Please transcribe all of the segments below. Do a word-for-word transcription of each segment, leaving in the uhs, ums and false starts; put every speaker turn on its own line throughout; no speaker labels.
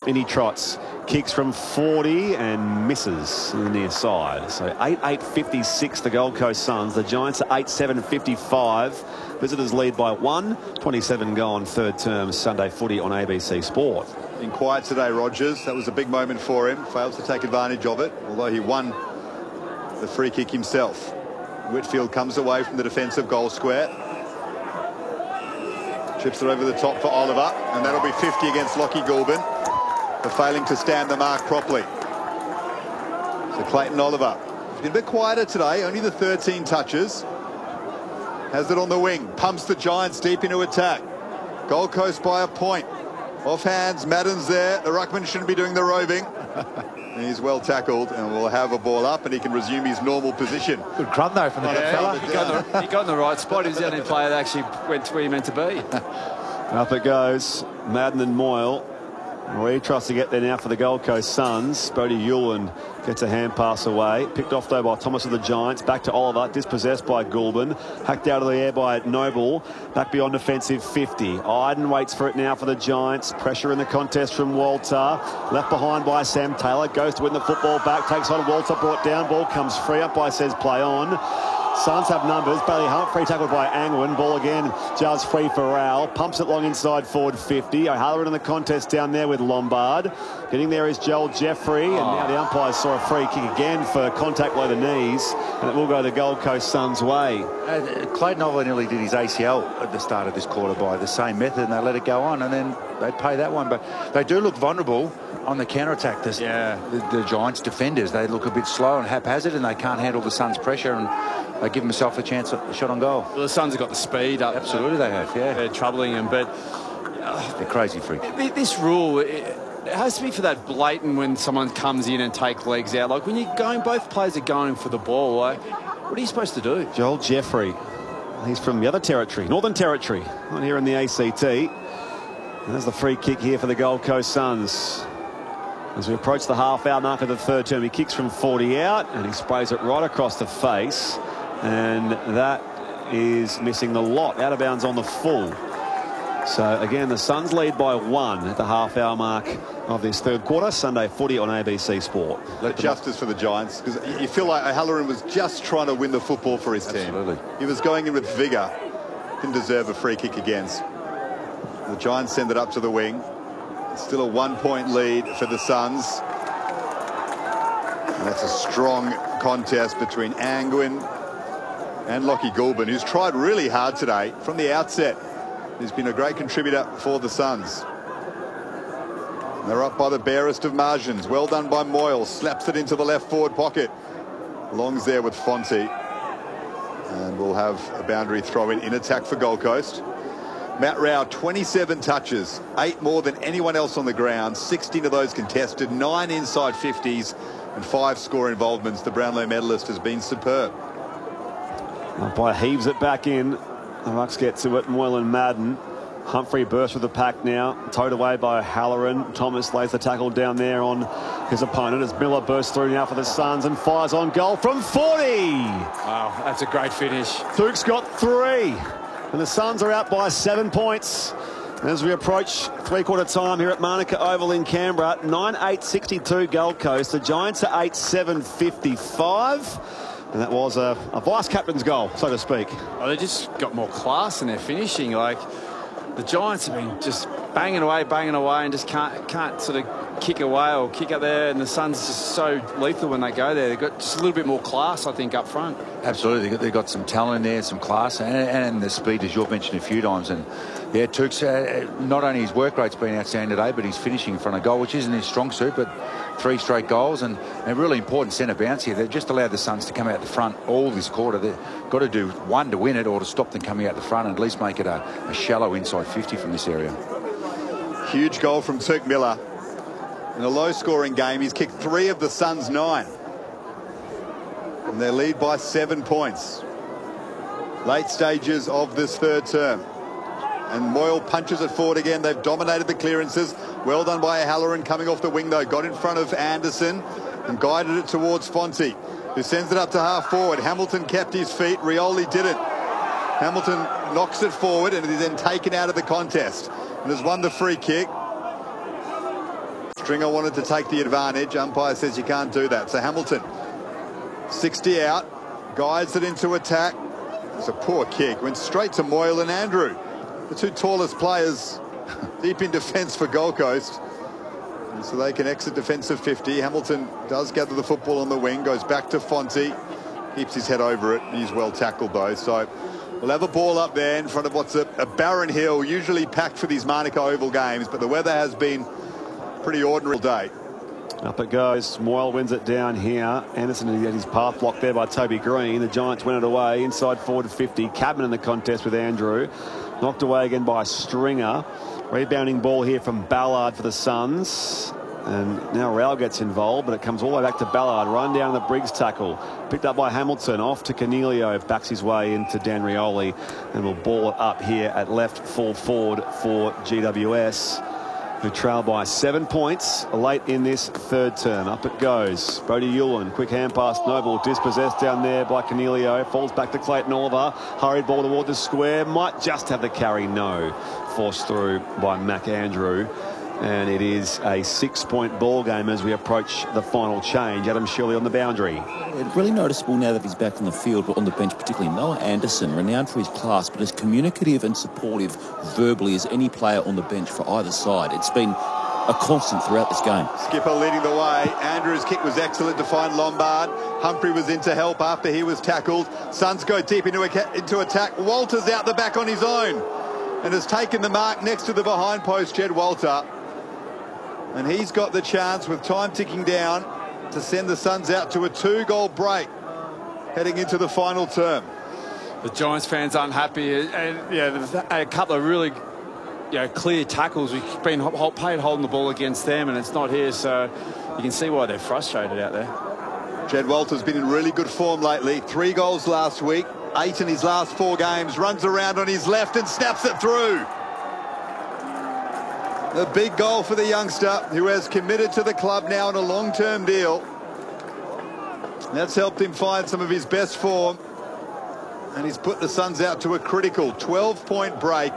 In he trots. Kicks from forty and misses in the near side. So eight eight fifty-six the Gold Coast Suns. The Giants are eight seven fifty-five. Visitors lead by one. twenty-seven gone third term Sunday footy on A B C Sport.
Been quiet today, Rogers. That was a big moment for him. Fails to take advantage of it, although he won the free kick himself. Whitfield comes away from the defensive goal square. Chips it over the top for Oliver, and that'll be fifty against Lockie Goulburn for failing to stand the mark properly. So Clayton Oliver, he's been a bit quieter today, only the thirteen touches. Has it on the wing, pumps the Giants deep into attack. Gold Coast by a point. Off hands, Madden's there. The ruckman shouldn't be doing the roving. He's well tackled and will have a ball up and he can resume his normal position.
Good crumb though from the
yeah,
fella.
He got, in the, he got in the right spot. He was the only player that actually went to where he meant to be.
Up it goes. Madden and Moyle. We trust to get there now for the Gold Coast Suns. Bodie Ewan gets a hand pass away. Picked off though by Thomas of the Giants. Back to Oliver. Dispossessed by Goulburn. Hacked out of the air by Noble. Back beyond defensive fifty. Iden waits for it now for the Giants. Pressure in the contest from Walter. Left behind by Sam Taylor. Goes to win the football back. Takes on Walter. Brought down. Ball comes free. Up by says play on. Suns have numbers. Bailey Humphrey tackled by Angwin. Ball again just free for Rowell. Pumps it long inside forward fifty. O'Halloran in the contest down there with Lombard. Getting there is Joel Jeffrey. And
oh.
now the umpires saw a free kick again for contact below the knees. And it will go the Gold Coast Suns' way.
Uh, Clayton Oliver nearly did his A C L at the start of this quarter by the same method, and they let it go on, and then they pay that one. But they do look vulnerable on the counter-attack. The,
yeah.
the, the Giants defenders, they look a bit slow and haphazard, and they can't handle the Suns' pressure, and they give themselves a chance at a shot on goal.
Well, the Suns have got the speed up.
Absolutely they have, yeah.
They're troubling them, but
they're crazy freaks.
This rule, it, it has to be for that blatant when someone comes in and take legs out. Like when you're going, both players are going for the ball. Like, what are you supposed to do?
Joel Jeffrey. He's from the other territory, Northern Territory, not here in the A C T. And there's the free kick here for the Gold Coast Suns. As we approach the half-hour mark of the third term, he kicks from forty out and he sprays it right across the face. And that is missing the lot. Out of bounds on the full. So, again, the Suns lead by one at the half-hour mark of this third quarter. Sunday footy on A B C Sport.
Let justice for the Giants, because you feel like O'Halloran was just trying to win the football for his team.
Absolutely.
He was going in with vigour. Didn't deserve a free kick against. The Giants send it up to the wing. It's still a one-point lead for the Suns. And that's a strong contest between Angwin and Lockie Goulburn, who's tried really hard today from the outset. He's been a great contributor for the Suns. And they're up by the barest of margins. Well done by Moyle. Slaps it into the left forward pocket. Longs there with Fonte. And we'll have a boundary throw in in attack for Gold Coast. Matt Rao, twenty-seven touches, eight more than anyone else on the ground, sixteen of those contested, nine inside fifties and five score involvements. The Brownlow medalist has been superb.
Umpire heaves it back in. The Bucks get to it. Moyle and Madden. Humphrey bursts with the pack now. Towed away by Halloran. Thomas lays the tackle down there on his opponent as Miller bursts through now for the Suns and fires on goal from forty.
Wow, that's a great finish.
Duke's got three. And the Suns are out by seven points. As we approach three-quarter time here at Manuka Oval in Canberra, nine eight sixty-two Gold Coast. The Giants are eight seven fifty-five. And that was a, a vice-captain's goal, so to speak.
Oh, they just got more class in their finishing. Like, the Giants have been just banging away, banging away, and just can't can't sort of kick away or kick up there. And the Suns just so lethal when they go there. They've got just a little bit more class, I think, up front.
Absolutely. They've got, they've got some talent in there, some class, and, and the speed, as you've mentioned a few times. And yeah, Tukes, uh, not only his work rate's been outstanding today, but he's finishing in front of goal, which isn't his strong suit, but three straight goals and a really important centre bounce here. They've just allowed the Suns to come out the front all this quarter. They've got to do one to win it or to stop them coming out the front and at least make it a, a shallow inside fifty from this area.
Huge goal from Tuke Miller. In a low-scoring game, he's kicked three of the Suns' nine. And they lead by seven points. Late stages of this third term. And Moyle punches it forward again. They've dominated the clearances. Well done by Halloran coming off the wing, though. Got in front of Anderson and guided it towards Fonte, who sends it up to half forward. Hamilton kept his feet. Rioli didn't. Hamilton knocks it forward and it is then taken out of the contest and has won the free kick. Stringer wanted to take the advantage. Umpire says you can't do that. So Hamilton, sixty out, guides it into attack. It's a poor kick. Went straight to Moyle and Andrew, the two tallest players deep in defence for Gold Coast. And so they can exit defensive fifty. Hamilton does gather the football on the wing, goes back to Fonte, keeps his head over it. He's well tackled though. So we'll have a ball up there in front of what's a, a barren hill, usually packed for these Manuka Oval games, but the weather has been pretty ordinary day.
Up it goes. Moyle wins it down here. Anderson had his path blocked there by Toby Green. The Giants win it away inside forward fifty. Cadman in the contest with Andrew. Knocked away again by Stringer. Rebounding ball here from Ballard for the Suns. And now Rao gets involved, but it comes all the way back to Ballard. Run down the Briggs tackle. Picked up by Hamilton. Off to Cornelio. Backs his way into Dan Rioli. And will ball it up here at left full forward for G W S, who trail by seven points late in this third term. Up it goes. Brody Ewan, quick hand pass, Noble, dispossessed down there by Cornelio. Falls back to Clayton Oliver. Hurried ball toward the square. Might just have the carry. No. Forced through by Mac Andrew. And it is a six-point ball game as we approach the final change. Adam Shirley on the boundary.
Yeah, really noticeable now that he's back on the field, but on the bench, particularly Noah Anderson, renowned for his class, but as communicative and supportive verbally as any player on the bench for either side. It's been a constant throughout this game.
Skipper leading the way. Andrew's kick was excellent to find Lombard. Humphrey was in to help after he was tackled. Suns go deep into, a, into attack. Walter's out the back on his own and has taken the mark next to the behind post, Jed Walter. And he's got the chance, with time ticking down, to send the Suns out to a two-goal break heading into the final term.
The Giants fans aren't happy, and yeah, they've had a couple of really, you know, clear tackles. We've been paid holding the ball against them, and it's not here, so you can see why they're frustrated out there.
Jed Walter's been in really good form lately. Three goals last week, eight in his last four games. Runs around on his left and snaps it through. A big goal for the youngster, who has committed to the club now on a long-term deal. That's helped him find some of his best form, and he's put the Suns out to a critical twelve-point break,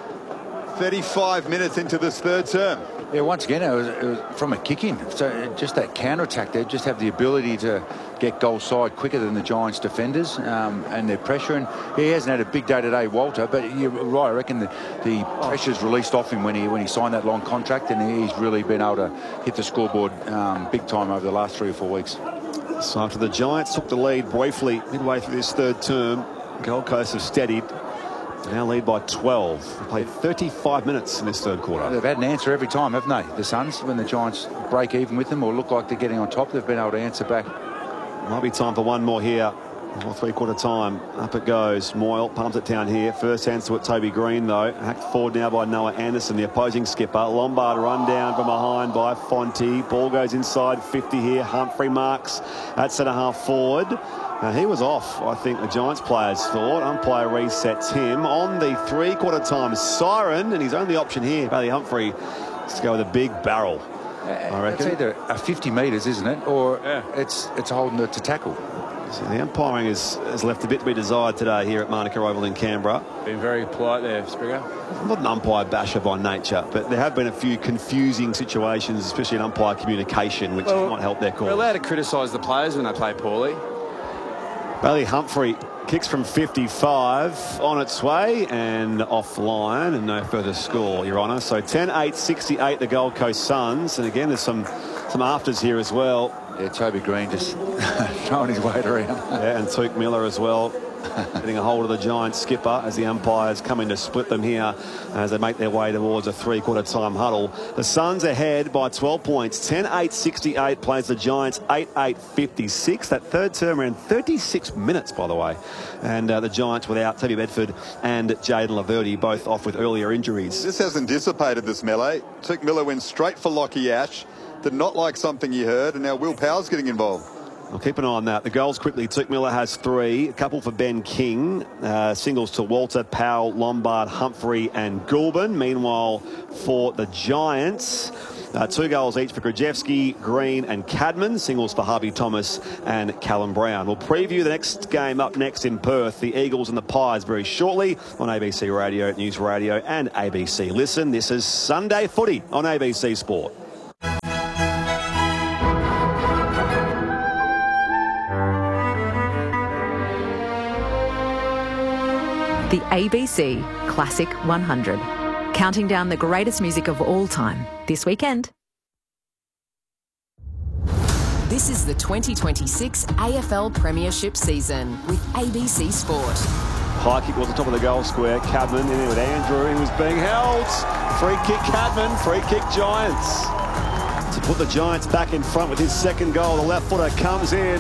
thirty-five minutes into this third term.
Yeah, once again, it was, it was from a kick-in. So just that counter-attack, they just have the ability to get goal side quicker than the Giants defenders, um, and their pressure. And he hasn't had a big day today, Walter, but you're right. I reckon the, the pressure's released off him when he when he signed that long contract, and he's really been able to hit the scoreboard um, big time over the last three or four weeks.
So after the Giants took the lead briefly midway through this third term, Gold Coast have steadied. Now lead by twelve. They played thirty-five minutes in this third quarter.
They've had an answer every time, haven't they? The Suns, when the Giants break even with them or look like they're getting on top, they've been able to answer back.
Might be time for one more here. Or three-quarter time. Up it goes. Moyle pumps it down here. First hands to it, Toby Green, though. Hacked forward now by Noah Anderson, the opposing skipper. Lombard run down from behind by Fonte. Ball goes inside fifty here. Humphrey marks at centre-half forward. Now, he was off, I think the Giants players thought. Umpire resets him on the three-quarter time siren, and his only option here, Bailey Humphrey, is to go with a big barrel. I reckon.
It's either a fifty metres, isn't it, or
yeah. it's
it's holding it to tackle.
So the umpiring is, has left a bit to be desired today here at Manuka Oval in Canberra.
Been very polite there, Springer.
I'm not an umpire basher by nature, but there have been a few confusing situations, especially in umpire communication, which well, has not helped their cause.
We're allowed to criticise the players when they play poorly.
Bailey Humphrey kicks from fifty-five, on its way and offline, and no further score, Your Honour. So ten eight sixty-eight, the Gold Coast Suns. And again, there's some, some afters here as well.
Yeah, Toby Green just throwing his weight around.
Yeah, and Touk Miller as well, getting a hold of the Giants skipper as the umpires come in to split them here as they make their way towards a three-quarter time huddle. The Suns ahead by twelve points. ten eight sixty-eight plays the Giants eight eight fifty-six. That third term around thirty-six minutes, by the way. And uh, the Giants without Teddy Bedford and Jaden Laverty, both off with earlier injuries.
This hasn't dissipated this melee. Touk Miller went straight for Lockie Ash. Did not like something he heard, and now Will Powell's getting involved.
I'll keep an eye on that. The goals quickly. Touk Miller has three. A couple for Ben King. Uh, singles to Walter, Powell, Lombard, Humphrey and Goulburn. Meanwhile, for the Giants, uh, two goals each for Krajewski, Green and Cadman. Singles for Harvey Thomas and Callum Brown. We'll preview the next game up next in Perth, the Eagles and the Pies, very shortly on A B C Radio, News Radio and A B C Listen. This is Sunday Footy on A B C Sport.
The A B C Classic one hundred. Counting down the greatest music of all time this weekend.
This is the twenty twenty-six A F L Premiership season with A B C Sport.
High kick was the top of the goal square. Cadman in there with Andrew. He was being held. Free kick Cadman. Free kick Giants. To put the Giants back in front with his second goal. The left footer comes in.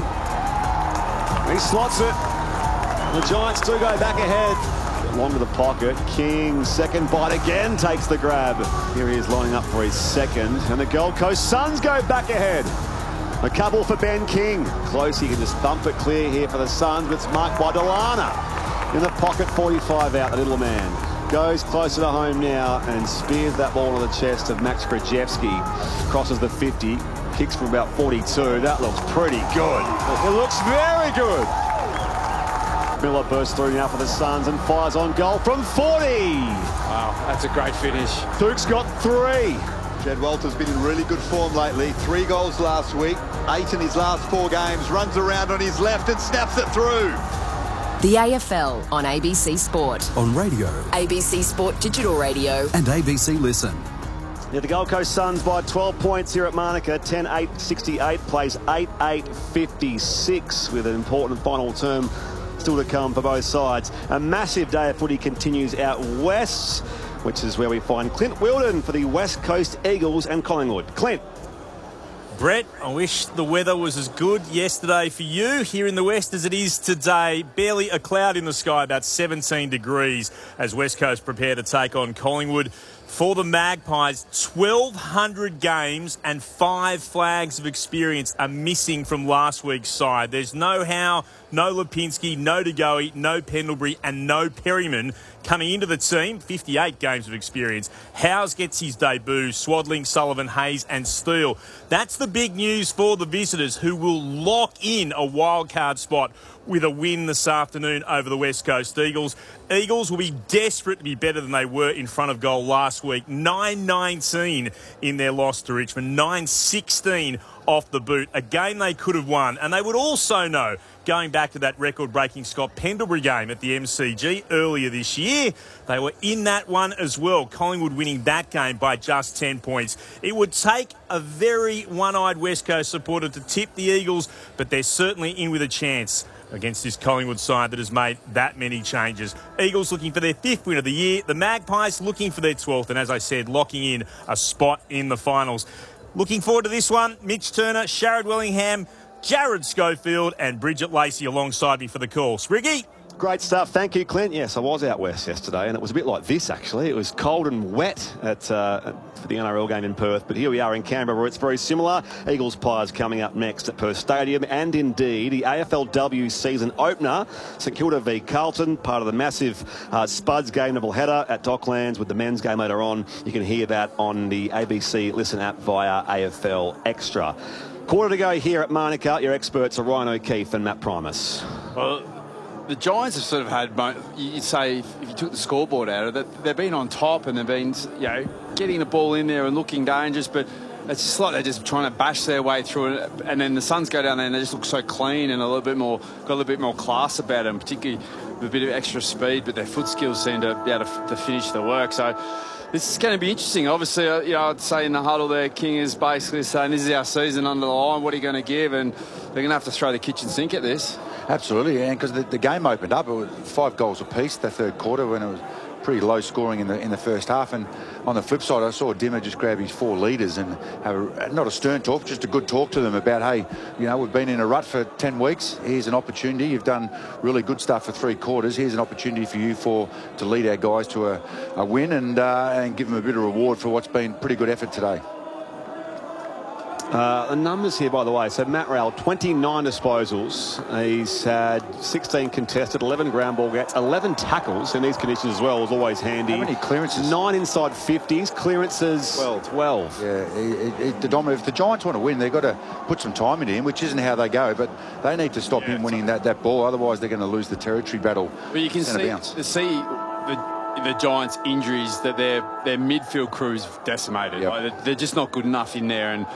He slots it. The Giants do go back ahead. Long to the pocket. King, second bite again, takes the grab. Here he is lining up for his second. And the Gold Coast Suns go back ahead. A couple for Ben King. Close, he can just bump it clear here for the Suns, but it's marked by Delana. In the pocket, forty-five out, the little man. Goes closer to home now and spears that ball to the chest of Max Krajewski. Crosses the fifty, kicks from about forty-two. That looks pretty good. It looks very good. Miller bursts through now for the Suns and fires on goal from forty.
Wow, that's a great finish.
Duke's got three.
Jed Walter's been in really good form lately. Three goals last week, eight in his last four games. Runs around on his left and snaps it through.
The A F L on A B C Sport.
On radio.
A B C Sport Digital Radio.
And A B C Listen.
Yeah, the Gold Coast Suns by twelve points here at Manuka. ten eight sixty-eight, plays eight eight fifty-six with an important final term still to come for both sides. A massive day of footy continues out west, which is where we find Clint Wilden for the West Coast Eagles and Collingwood. Clint.
Brett, I wish the weather was as good yesterday for you here in the west as it is today. Barely a cloud in the sky, about seventeen degrees as West Coast prepare to take on Collingwood. For the Magpies, twelve hundred games and five flags of experience are missing from last week's side. There's no Howe, no Lipinski, no DeGoey, no Pendlebury and no Perryman coming into the team. fifty-eight games of experience. Howes gets his debut, Swadling, Sullivan, Hayes and Steele. That's the big news for the visitors, who will lock in a wildcard spot with a win this afternoon over the West Coast Eagles. Eagles will be desperate to be better than they were in front of goal last week. nine nineteen in their loss to Richmond. nine sixteen off the boot. A game they could have won. And they would also know, going back to that record-breaking Scott Pendlebury game at the M C G earlier this year, they were in that one as well. Collingwood winning that game by just ten points. It would take a very one-eyed West Coast supporter to tip the Eagles, but they're certainly in with a chance against this Collingwood side that has made that many changes. Eagles looking for their fifth win of the year. The Magpies looking for their twelfth. And as I said, locking in a spot in the finals. Looking forward to this one. Mitch Turner, Sharrod Wellingham, Jared Schofield and Bridget Lacey alongside me for the call. Spriggy.
Great stuff. Thank you, Clint. Yes, I was out west yesterday, and it was a bit like this, actually. It was cold and wet at uh, for the N R L game in Perth, but here we are in Canberra where it's very similar. Eagles Pies coming up next at Perth Stadium, and indeed the A F L W season opener, St Kilda v Carlton, part of the massive uh, Spuds game doubleheader at Docklands with the men's game later on. You can hear that on the A B C Listen app via A F L Extra. Quarter to go here at Manuka. Your experts are Ryan O'Keefe and Matt Primus.
Well, the Giants have sort of had, you'd say, if you took the scoreboard out of it, they've been on top and they've been, you know, getting the ball in there and looking dangerous, but it's just like they're just trying to bash their way through it. And then the Suns go down there and they just look so clean and a little bit more, got a little bit more class about them, particularly with a bit of extra speed, but their foot skills seem to be able to, to finish the work. So this is going to be interesting. Obviously, uh, you know, I'd say in the huddle there, King is basically saying, this is our season under the line. What are you going to give? And they're going to have to throw the kitchen sink at this.
Absolutely, and because the, the game opened up, it was five goals apiece the third quarter when it was pretty low scoring in the in the first half. And on the flip side, I saw Dimmer just grab his four leaders and have a, not a stern talk, just a good talk to them about, hey, you know, we've been in a rut for ten weeks. Here's an opportunity. You've done really good stuff for three quarters. Here's an opportunity for you for to lead our guys to a, a win and uh, and give them a bit of reward for what's been pretty good effort today.
Uh, the numbers here, by the way. So Matt Rowell, twenty-nine disposals. He's had sixteen contested, eleven ground ball gets, eleven tackles in these conditions as well. Is always handy.
How many clearances?
Nine inside fifties. Clearances,
twelve.
twelve.
Yeah, it, it, the dominant. If the Giants want to win, they've got to put some time into him, which isn't how they go. But they need to stop yeah, him winning that, that ball. Otherwise, they're going to lose the territory battle.
But you can see, see the the Giants' injuries, that their their midfield crew's decimated. Yep. Like, they're just not good enough in there. And